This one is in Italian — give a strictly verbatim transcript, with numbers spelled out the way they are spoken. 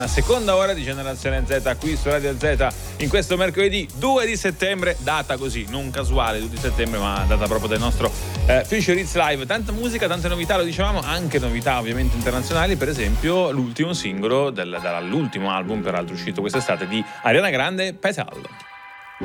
La seconda ora di Generazione Z qui su Radio Z in questo mercoledì due di settembre, data così, non casuale, due di settembre, ma data proprio del nostro eh, Future Hits Live. Tanta musica, tante novità, lo dicevamo, anche novità ovviamente internazionali, per esempio l'ultimo singolo del, dall'ultimo album peraltro uscito quest'estate di Ariana Grande, Petal.